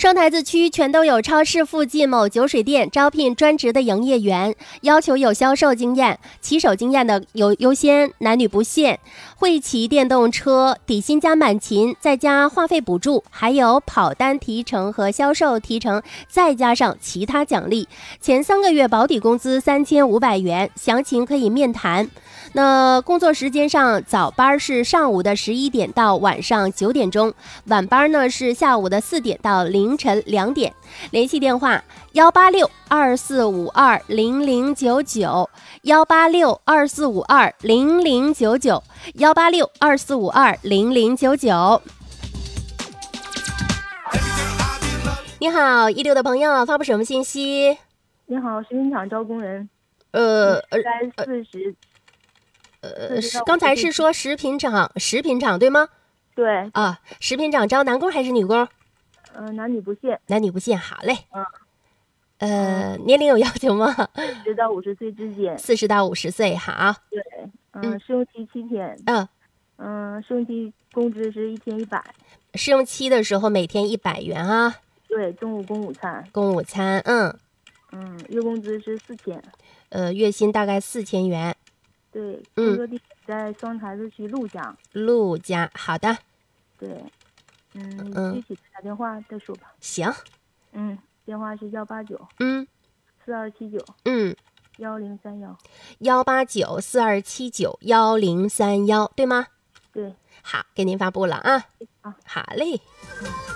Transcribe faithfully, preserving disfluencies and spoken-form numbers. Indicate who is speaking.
Speaker 1: 双台子区全都有超市附近某酒水店招聘专职的营业员，要求有销售经验，骑手经验的有优先，男女不限。会骑电动车，底薪加满勤，再加话费补助，还有跑单提成和销售提成，再加上其他奖励。前三个月保底工资三千五百元，详情可以面谈。那工作时间上，早班是上午的十一点到晚上九点钟，晚班呢是下午的四点到凌晨两点。联系电话幺八六二四五二零零九九，幺八六二四五二零零九九，幺八六二四五二零零九九。你好，一六的朋友，发布什么信息？
Speaker 2: 你好，食品厂招工人。
Speaker 1: 呃呃
Speaker 2: 该四十。
Speaker 1: 呃，是刚才是说食品厂，食品厂对吗？
Speaker 2: 对
Speaker 1: 啊，食品厂招男工还是女工？
Speaker 2: 嗯、呃，男女不限。
Speaker 1: 男女不限，好嘞。
Speaker 2: 嗯。
Speaker 1: 呃，年龄有要求吗？
Speaker 2: 四十到五十岁之间。
Speaker 1: 四十到五十岁，好。
Speaker 2: 对，嗯、呃，试用期七天。
Speaker 1: 嗯。
Speaker 2: 嗯、呃，试用期工资是一天一百。
Speaker 1: 试用期的时候每天一百元啊。
Speaker 2: 对，中午供午餐。
Speaker 1: 供午餐，嗯。
Speaker 2: 嗯，月工资是四千。
Speaker 1: 呃，月薪大概四千元。
Speaker 2: 对，工作地点在双台子区陆家。
Speaker 1: 陆家，好的。
Speaker 2: 对，嗯，
Speaker 1: 嗯，
Speaker 2: 具体打电话再说吧。
Speaker 1: 行。
Speaker 2: 嗯，电话是幺八九。
Speaker 1: 嗯。
Speaker 2: 四二七九。
Speaker 1: 嗯。
Speaker 2: 幺零三幺。
Speaker 1: 幺八九四二七九幺零三幺，对吗？
Speaker 2: 对。
Speaker 1: 好，给您发布了啊。
Speaker 2: 啊，
Speaker 1: 好嘞。
Speaker 2: 嗯。